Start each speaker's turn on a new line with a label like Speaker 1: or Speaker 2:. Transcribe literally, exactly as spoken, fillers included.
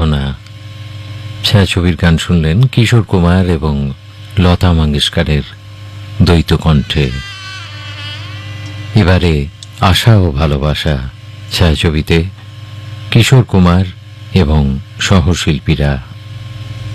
Speaker 1: প্রার্থনা। ছায়াছবির গান শুনলেন কিশোর কুমার এবং লতা মঙ্গেশকরের দ্বৈত কণ্ঠে। এবারে আশা ও ভালোবাসা ছায়াছবিতে কিশোর কুমার এবং সহশিল্পীরা।